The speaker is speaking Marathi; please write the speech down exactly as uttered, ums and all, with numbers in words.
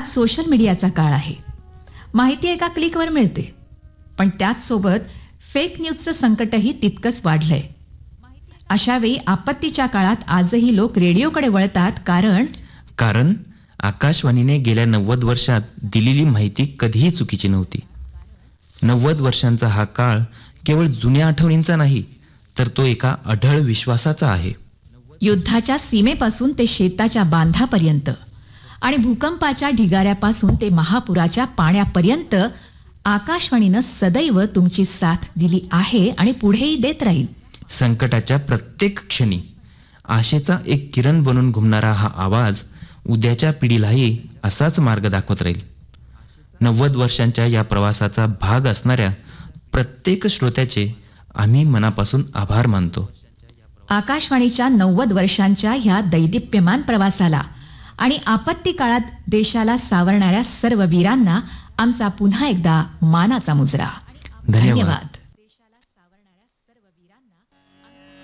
आज सोशल मीडियाचा काळ आहे. माहिती एका क्लिकवर मिळते, पण त्याच सोबत फेक न्यूजचं संकटही तितकंच वाढलंय. अशा वेळी आपत्तीच्या काळात आजही लोक रेडिओकडे वळतात, कारण कारण आकाशवाणीने गेल्या नव्वद वर्षात दिलेली माहिती कधीही चुकीची नव्हती. नव्वद वर्षांचा हा काळ केवळ जुन्या आठवणींचा नाही, तर तो एका अढळ विश्वासाचा आहे. युद्धाच्या सीमेपासून ते शेताच्या बांधापर्यंत आणि भूकंपाच्या ढिगाऱ्यापासून ते महापुराच्या पाण्यापर्यंत आकाशवाणीनं सदैव तुमची साथ दिली आहे आणि पुढेही देत राहील. संकटाच्या प्रत्येक क्षणी आशेचा एक किरण बनून घुमणारा हा आवाज उद्याच्या पिढीलाही असाच मार्ग दाखवत राहील. नव्वद वर्षांच्या या प्रवासाचा भाग असणाऱ्या प्रत्येक श्रोत्याचे आम्ही मनापासून आभार मानतो. आकाशवाणीच्या नव्वद वर्षांच्या ह्या दैदिप्यमान प्रवासाला आणि आपत्ती काळात देशाला सावरणाऱ्या सर्व वीरांना आमचा पुन्हा एकदा मानाचा मुजरा. धन्यवाद.